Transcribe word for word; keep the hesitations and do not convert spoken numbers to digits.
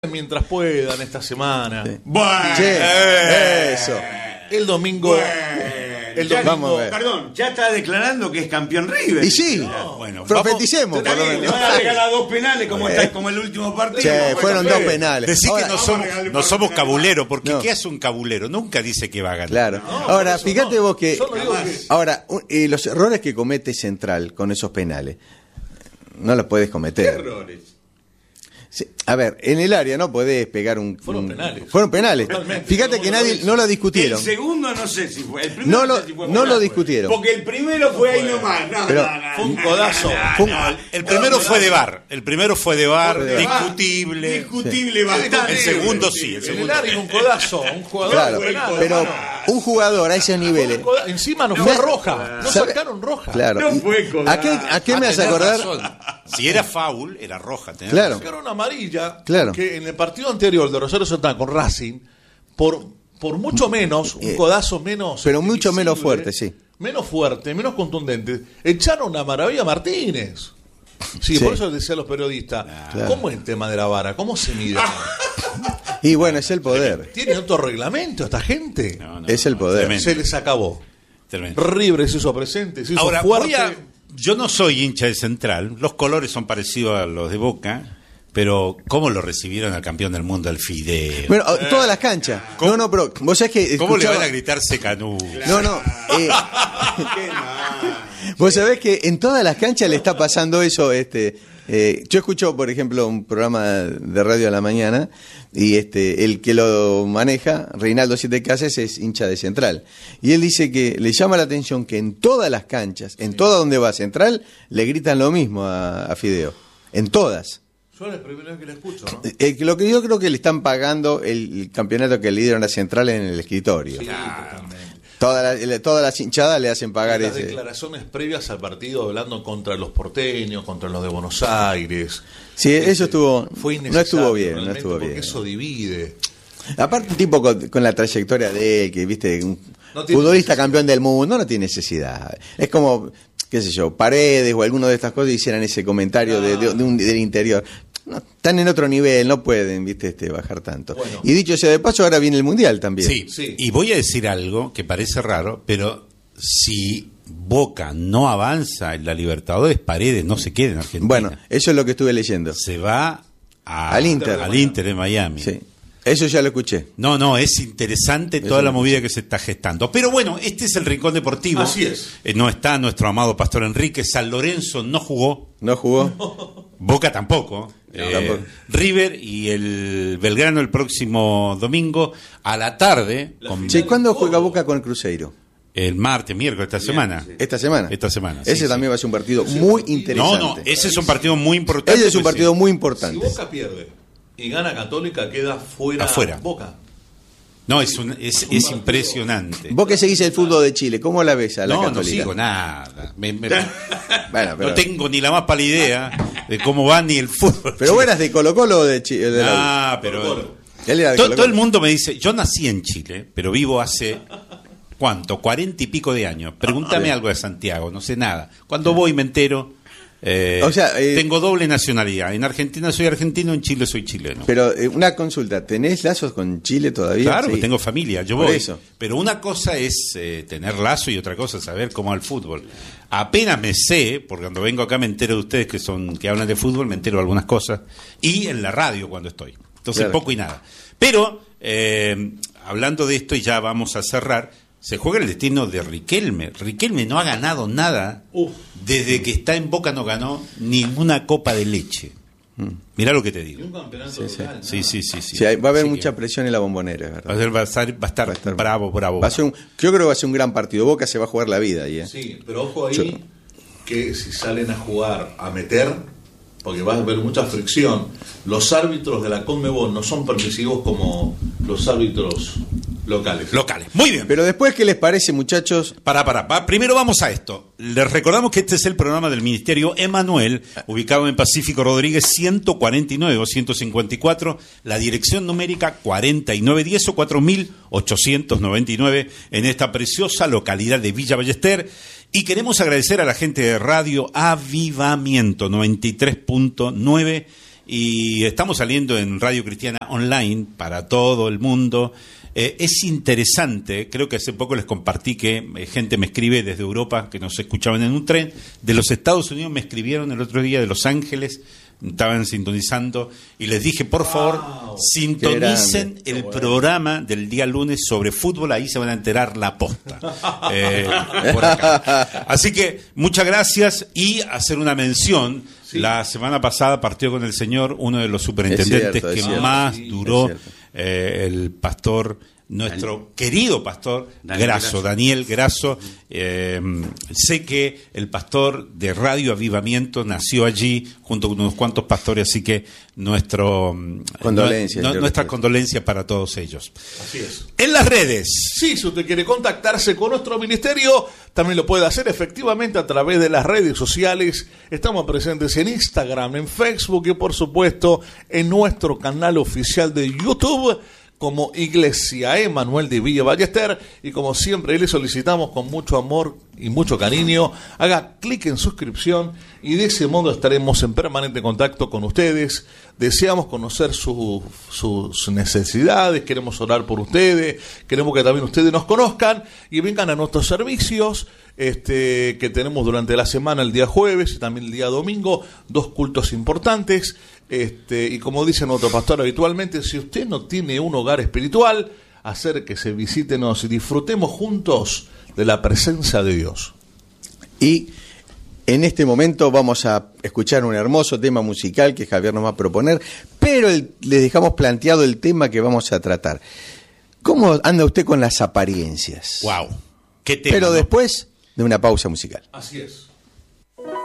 mientras puedan esta semana. Sí. Bueno, eh, eso. El domingo. Bueno, el ya, domingo. vamos a ver. Perdón, ya está declarando que es campeón River. Y sí, no, bueno, profeticemos. Vamos, Por lo bien, menos. le van a regalar dos penales como, eh. está, como el último partido. Che, fueron dos penales. Decir Ahora, que no somos, no somos cabuleros, porque no. ¿qué hace un cabulero? Nunca dice que va a ganar. Claro. No, ahora, eso fíjate no. vos que, Yo no digo que- ahora, un- eh, los errores que comete Central con esos penales, no los puedes ¿Qué cometer. errores? Sí, a ver, en el área no podés pegar un... Fueron un- penales. Fueron penales. Totalmente. Fíjate No, que no nadie, lo no lo El discutieron. segundo no sé si fue. El primero No lo- sé si fue no penal. lo discutieron. Porque el primero fue ahí nomás. No, Pero- no, no, Fue un no, codazo. no, no, Fue un- no. El primero fue de VAR. El primero fue de VAR, Fue de VAR. discutible. Discutible bastante. El segundo sí, el En el segundo. área un codazo, un jugador Claro, penal, pero hermano. un jugador a esos niveles... Un coda- Encima no fue No, roja, no ¿sabe? sacaron roja. Claro. No y- fue codazo. ¿A qué, a qué me Ah, hace tenés acordar? razón. Si era foul, era roja. tenés Claro. razón. Sacaron amarilla, Claro. que en el partido anterior de Rosario Central con Racing, por, por mucho menos, un Eh, codazo menos... pero mucho menos visible, fuerte, sí. Menos fuerte, menos contundente. Echaron a Maravilla Martínez. Sí, Sí. por eso les decía a los periodistas, Claro. ¿cómo es el tema de la vara? ¿Cómo se mide? Y bueno, es el poder. ¿Tiene otro reglamento esta gente? No, no, Es el no, poder. tremendo, Se les acabó. tremendo. River se hizo presente, se hizo Ahora, fuerte. voy a- yo no soy hincha de Central. Los colores son parecidos a los de Boca. Pero, ¿cómo lo recibieron al campeón del mundo, al Fideo? Bueno, todas las canchas. ¿Cómo? No, no, pero vos sabés que... ¿Cómo le escuchaba- van a gritar Secanú? No, no. eh, Qué mal. vos sabés que en todas las canchas le está pasando eso. Este, eh, yo escucho, por ejemplo, un programa de radio a la mañana y este, el que lo maneja, Reinaldo Siete Casas, es hincha de Central. Y él dice que le llama la atención que en todas las canchas, en todas donde va Central, le gritan lo mismo a, a Fideo. En todas. Yo es la primera vez que la escucho, ¿no? Eh, lo que yo creo que le están pagando el, el campeonato que le dieron a Central en el escritorio. Sí, totalmente. Toda la- todas las hinchadas le hacen pagar Las ese. declaraciones previas al partido hablando contra los porteños, contra los de Buenos Aires. Sí, eso estuvo. Fue No innecesario, estuvo bien, no realmente, estuvo porque bien. eso divide. Aparte, un tipo con, con la trayectoria de él, que viste, un No tiene futbolista necesidad. campeón del mundo, no tiene necesidad. Es como, qué sé yo, Paredes o alguno de estas cosas hicieran ese comentario de, de- de un, del interior. No, están en otro nivel, no pueden, viste, este, bajar tanto. Bueno. Y dicho sea de paso, ahora viene el mundial también. Sí, Sí. y voy a decir algo que parece raro, pero si Boca no avanza en la Libertadores, Paredes no se queda en Argentina. Bueno, eso es lo que estuve leyendo. Se va a- Al Inter. al Inter de Miami. Sí, eso ya lo escuché. No, no, es interesante Eso toda la lo movida que se está gestando. Pero bueno, este es el Rincón Deportivo. Así es. Eh, no está nuestro amado Pastor Enrique. San Lorenzo no jugó. ¿No jugó? Boca tampoco. No, Eh, tampoco. River y el Belgrano el próximo domingo a la tarde. Con Che, ¿cuándo juega Boca con el Cruzeiro? el martes, miércoles, esta semana. ¿Esta semana? Esta semana. Ese sí, también sí. va a ser un partido muy No, interesante. no, ese es un partido muy importante. Ese es un pues, partido sí. muy Si importante. Boca pierde y gana Católica, queda fuera Afuera. Boca. No, es, un- es, es impresionante. Vos que seguís el fútbol de Chile, ¿cómo la ves a la No, no Católica? sigo nada. Me- me- Bueno, pero, no tengo ni la más pálida idea de cómo va ni el fútbol. pero vos eras de Colo Colo o de Chile. De la U? Ah, pero Colo-Colo. Él era de todo, Colo todo el Colo. mundo me dice, yo nací en Chile, pero vivo hace ¿cuánto? Cuarenta y pico de años. Pregúntame Ah, algo de Santiago, no sé nada. Cuando voy me entero. eh, O sea, eh, tengo doble nacionalidad. En Argentina soy argentino, en Chile soy chileno. Pero eh, una consulta, ¿tenés lazos con Chile todavía? Claro, Sí. que tengo familia, yo Por voy. eso. Pero una cosa es eh, tener lazo y otra cosa es saber cómo va el fútbol. Apenas me sé, porque cuando vengo acá me entero de ustedes que son que hablan de fútbol, me entero de algunas cosas. Y en la radio cuando estoy. Entonces Claro. poco y nada. Pero, eh, hablando de esto y ya vamos a cerrar, se juega el destino de Riquelme. Riquelme no ha ganado nada. Uf. Desde que está en Boca no ganó ninguna copa de leche. Mirá lo que te Y digo. un campeonato Sí, sí. local. Sí, sí, sí. sí. Sí, hay- va a haber Así que mucha presión en la Bombonera, es Va a, ¿verdad? ser- va a estar, va a estar Va a estar- bravo, bravo. Va a ser un- yo creo que va a ser un gran partido. Boca se va a jugar la vida ahí, ¿eh? Sí, pero ojo ahí Yo- que si salen a jugar, a meter, porque va a haber mucha fricción, los árbitros de la Conmebol no son permisivos como los árbitros locales. Locales. Muy bien. Pero después, ¿qué les parece, muchachos? Para, para, para. Primero vamos a esto. Les recordamos que este es el programa del Ministerio Emanuel, ubicado en Pacífico Rodríguez ciento cuarenta y nueve o ciento cincuenta y cuatro, la dirección numérica cuarenta y nueve diez o cuatro mil ochocientos noventa y nueve en esta preciosa localidad de Villa Ballester. Y queremos agradecer a la gente de Radio Avivamiento noventa y tres punto nueve y estamos saliendo en Radio Cristiana Online para todo el mundo. Eh, es interesante, creo que hace poco les compartí que eh, gente me escribe desde Europa, que nos escuchaban en un tren, de los Estados Unidos me escribieron el otro día, de Los Ángeles, estaban sintonizando, y les dije, por favor, wow, sintonicen grande, el bueno. programa del día lunes sobre fútbol, ahí se van a enterar la posta. Eh, por acá. Así que, muchas gracias, y hacer una mención. Sí. La semana pasada partió con el señor uno de los superintendentes Es cierto, es que cierto. más Sí, duró, es cierto. eh, el pastor, nuestro Daniel. querido pastor Daniel Grasso, Grasso. Daniel Grasso. Eh, sé que el pastor de Radio Avivamiento nació allí junto con unos cuantos pastores, así que nuestro Condolencias, no- no- yo nuestras creo. condolencias para todos ellos. Así es. En las redes. Sí, si usted quiere contactarse con nuestro ministerio, también lo puede hacer efectivamente a través de las redes sociales. Estamos presentes en Instagram, en Facebook y por supuesto en nuestro canal oficial de YouTube como Iglesia Emanuel de Villa Ballester. Y como siempre le solicitamos con mucho amor y mucho cariño, haga clic en suscripción y de ese modo estaremos en permanente contacto con ustedes. Deseamos conocer su- sus necesidades, queremos orar por ustedes, queremos que también ustedes nos conozcan y vengan a nuestros servicios este, que tenemos durante la semana, el día jueves y también el día domingo, dos cultos importantes. Este, y como dice nuestro pastor habitualmente, si usted no tiene un hogar espiritual, acérquese, visítenos y disfrutemos juntos de la presencia de Dios. Y en este momento vamos a escuchar un hermoso tema musical que Javier nos va a proponer, pero el- les dejamos planteado el tema que vamos a tratar. ¿Cómo anda usted con las apariencias? Wow. Qué tema, Pero ¿no? después de una pausa musical. Así es.